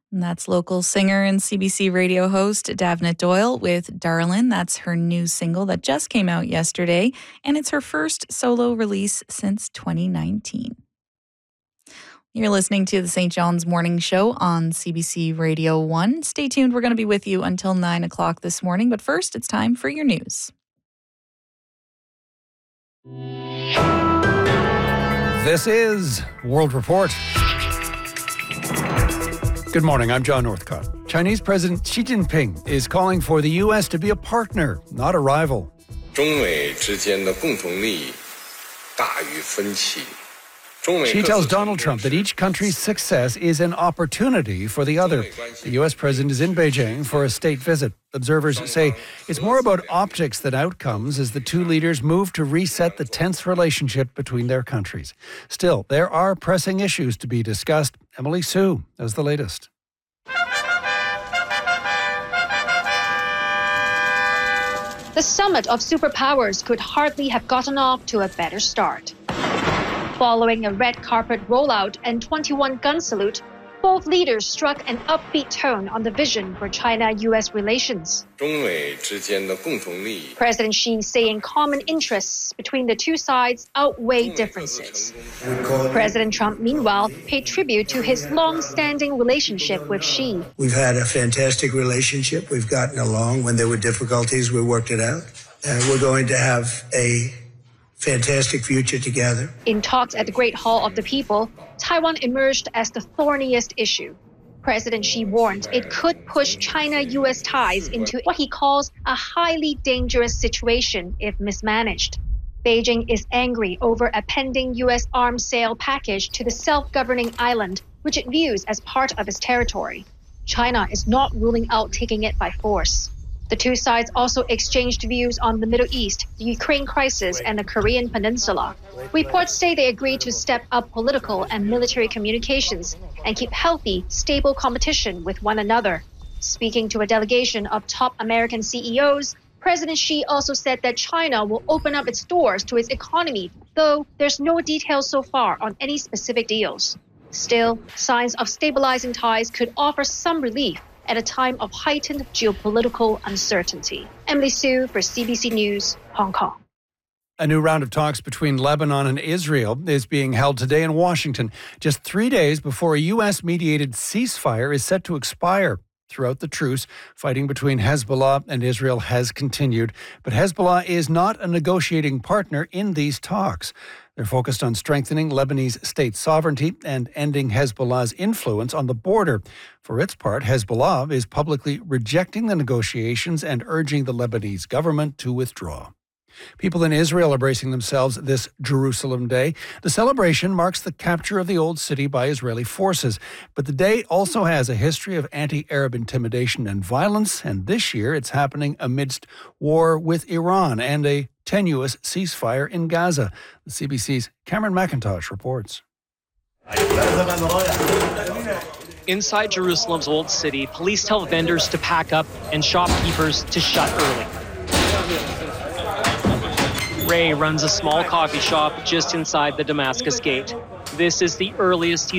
And that's local singer and CBC radio host Davnit Doyle with Darlin'. That's her new single that just came out yesterday, and it's her first solo release since 2019. You're listening to the St. John's Morning Show on CBC Radio 1. Stay tuned. We're going to be with you until 9 o'clock this morning. But first, it's time for your news. This is World Report. Good morning, I'm John Northcott. Chinese President Xi Jinping is calling for the U.S. to be a partner, not a rival. 中美之间的共同利益大于分歧。 Xi tells Donald Trump that each country's success is an opportunity for the other. The U.S. president is in Beijing for a state visit. Observers say it's more about optics than outcomes as the two leaders move to reset the tense relationship between their countries. Still, there are pressing issues to be discussed. Emily Sue has the latest. The summit of superpowers could hardly have gotten off to a better start. Following a red carpet rollout and 21 gun salute, both leaders struck an upbeat tone on the vision for China-U.S. relations. 中美之间的共同利益 President Xi saying common interests between the two sides outweigh differences. President Trump, meanwhile, paid tribute to his long-standing relationship with Xi. We've had a fantastic relationship. We've gotten along. When there were difficulties, we worked it out. We're going to have a fantastic future together. In talks at the Great Hall of the People, Taiwan emerged as the thorniest issue. President Xi warned it could push China-U.S. ties into what he calls a highly dangerous situation if mismanaged. Beijing is angry over a pending U.S. arms sale package to the self-governing island, which it views as part of its territory. China is not ruling out taking it by force. The two sides also exchanged views on the Middle East, the Ukraine crisis, and the Korean Peninsula. Reports say they agreed to step up political and military communications and keep healthy, stable competition with one another. Speaking to a delegation of top American CEOs, President Xi also said that China will open up its doors to its economy, though there's no details so far on any specific deals. Still, signs of stabilizing ties could offer some relief at a time of heightened geopolitical uncertainty. Emily Sue for CBC News, Hong Kong. A new round of talks between Lebanon and Israel is being held today in Washington, just 3 days before a U.S.-mediated ceasefire is set to expire. Throughout the truce, fighting between Hezbollah and Israel has continued, but Hezbollah is not a negotiating partner in these talks. They're focused on strengthening Lebanese state sovereignty and ending Hezbollah's influence on the border. For its part, Hezbollah is publicly rejecting the negotiations and urging the Lebanese government to withdraw. People in Israel are bracing themselves this Jerusalem Day. The celebration marks the capture of the Old City by Israeli forces. But the day also has a history of anti-Arab intimidation and violence, and this year it's happening amidst war with Iran and a tenuous ceasefire in Gaza. The CBC's Cameron McIntosh reports. Inside Jerusalem's Old City, police tell vendors to pack up and shopkeepers to shut early. Ray runs a small coffee shop just inside the Damascus Gate. This is the earliest he's